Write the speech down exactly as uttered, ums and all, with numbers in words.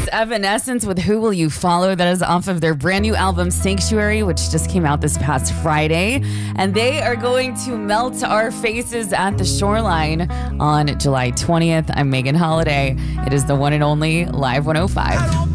is Evanescence with Who Will You Follow? That is off of their brand new album Sanctuary, which just came out this past Friday. And they are going to melt our faces at the shoreline on July twentieth. I'm Megan Holiday. It is the one and only Live one oh five.